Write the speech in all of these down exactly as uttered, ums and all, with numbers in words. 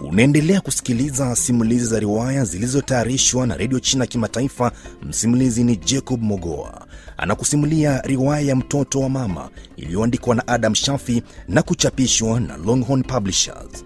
Unaendelea kusikiliza simulizi za riwaya zilizotayarishwa na Radio China Kimataifa. Msimulizi ni Jacob Mogoa. Anakusimulia riwaya ya Mtoto wa Mama iliyoandikwa na Adam Shafi na kuchapishwa na Longhorn Publishers.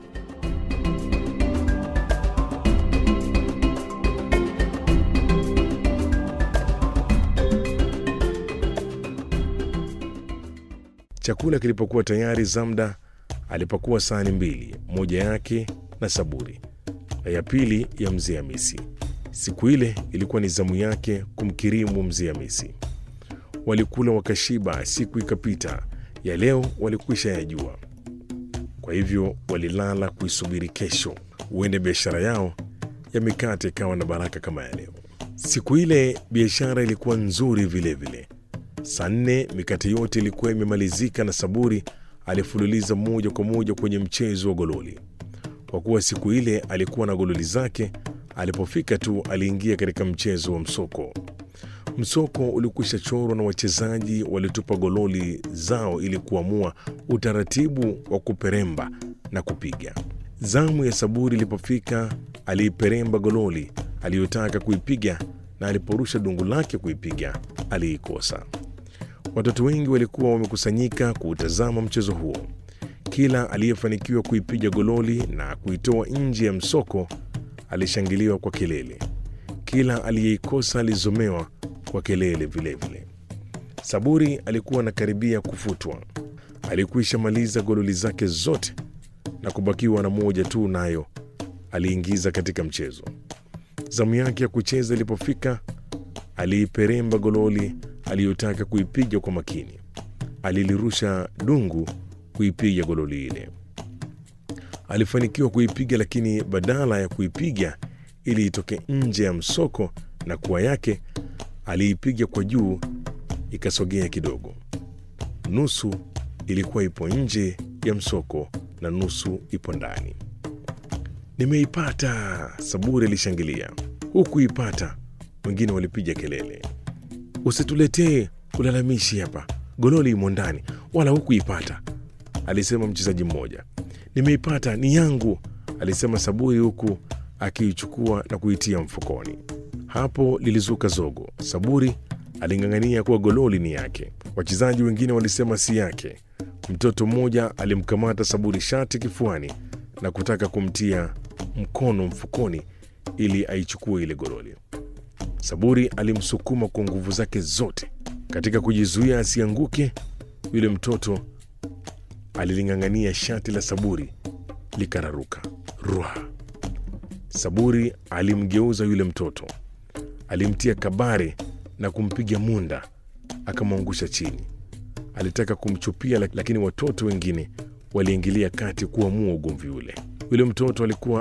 Chakula kilipokuwa tayari, Zamda alipakua sahani mbili, moja yake na Saburi na ya pili ya Mzee Hamisi. Siku ile ilikuwa ni zamu yake kumkirimu Mzee Hamisi. Walikula wakashiba, siku ikapita. Ya leo walikwisha yajua, kwa hivyo walilala kuisubiri kesho, uende biashara yao ya mikate ikawa na baraka kama ya leo. Siku ile biashara ilikuwa nzuri vile vile. Saa nne mikate yote ilikuwa imemalizika na Saburi alifululiza moja kwa moja kwenye mchezo wa gololi. Kwa kuwa siku ile alikuwa na gololi zake, alipofika tu aliingia katika mchezo wa msoko. Msoko ulikwisha chorwa na wachezaji walitupa gololi zao ili kuamua utaratibu wa kuperemba na kupiga. Zamu ya Saburi ilipofika, aliiperemba gololi aliyotaka kuipiga, na aliporusha dungu lake kuipiga aliikosa. Watoto wengi walikuwa wamekusanyika kuutazama mchezo huo. Kila aliyefanikiwa kuipiga gololi na kuitoa nje ya msoko alishangiliwa kwa kelele. Kila aliyeikosa alizomewa kwa kelele vile vile. Saburi alikuwa anakaribia kufutwa. Alikwisha maliza gololi zake zote na kubakiwa na moja tu, nayo aliingiza katika mchezo. Zamu yake ya kucheza ilipofika, aliiperemba gololi aliyotaka kuipiga kwa makini. Alilirusha dungu kuipiga gololi ile. Alifanikiwa kuipiga, lakini badala ya kuipiga ili itoke nje ya msoko na kuwa yake, aliipiga kwa juu ikasogea kidogo. Nusu ilikuwa ipo nje ya msoko na nusu ipo ndani. Nimeipata! Saburi alishangilia. Hukuipata! Wengine walipiga kelele. Usituletee ulalamishi hapa, gololi imo ndani, wala hukuipata, alisema mchezaji mmoja. Nimeipata, ni yangu, alisema Saburi huku akiichukua na kuitia mfukoni. Hapo lilizuka zogo. Saburi aling'ang'ania kuwa gololi ni yake. Wachezaji wengine walisema si yake. Mtoto mmoja alimkamata Saburi shati kifuani na kutaka kumtia mkono mfukoni ili aichukue ile gololi. Saburi alimsukuma kwa nguvu zake zote. Katika kujizuia asianguke, yule mtoto aliling'ang'ania shati la Saburi likararuka. Rua! Saburi alimgeuza yule mtoto, alimtia kabare na kumpiga munda, akamwangusha chini. Alitaka kumchupia, lakini watoto wengine waliingilia kati kuamua ugomvi ule. Yule mtoto alikuwa